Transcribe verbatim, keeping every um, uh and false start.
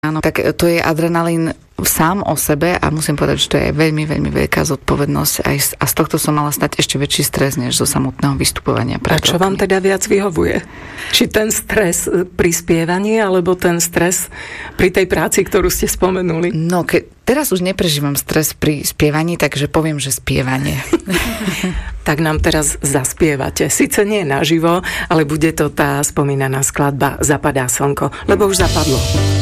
Áno, tak to je adrenalín sám o sebe a musím povedať, že to je veľmi, veľmi veľká zodpovednosť aj z, a z tohto som mala stať ešte väčší stres, než zo samotného vystupovania. A čo vám teda viac vyhovuje? Či ten stres pri spievaní, alebo ten stres pri tej práci, ktorú ste spomenuli? No, ke, teraz už neprežívam stres pri spievaní, takže poviem, že spievanie. Tak nám teraz zaspievate. Sice nie naživo, ale bude to tá spomínaná skladba Zapadá slnko, lebo už zapadlo.